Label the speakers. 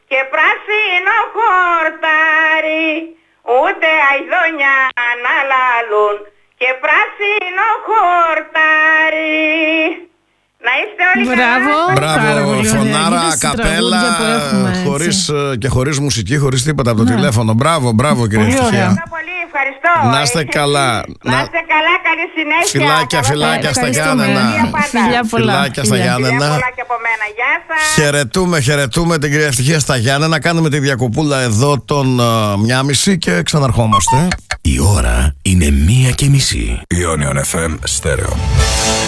Speaker 1: και πράσινο χορτάρι, ούτε αηδόνια να λαλούν και πράσινο χορτάρι. Να είστε όλοι καλά.
Speaker 2: Μπράβο, φωνάρα, καπέλα, χωρίς μουσική, χωρίς τίποτα από το τηλέφωνο. Μπράβο κύριε Ευτυχία.
Speaker 1: Ευχαριστώ.
Speaker 2: Να είστε καλά.
Speaker 1: Να είστε καλά, καλή συνέχεια.
Speaker 2: Φιλάκια στα Γιάννενα. Φιλάκια στα Γιάννενα. Χαιρετούμε την κυρία Ευτυχία στα Γιάννενα. Κάνουμε τη διακοπούλα εδώ τον 1:30 και ξαναρχόμαστε.
Speaker 3: Η ώρα είναι 1:30. Ionion FM Stereo.